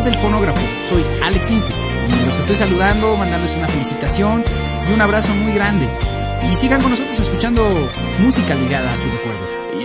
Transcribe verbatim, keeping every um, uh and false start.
del fonógrafo, soy Alex Intec y los estoy saludando, mandándoles una felicitación y un abrazo muy grande. Y sigan con nosotros escuchando música ligada a su recuerdo.